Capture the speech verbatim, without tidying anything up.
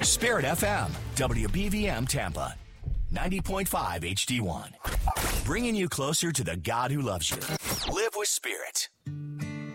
Spirit F M, W B V M Tampa, ninety point five H D one. Bringing you closer to the God who loves you. Live with Spirit.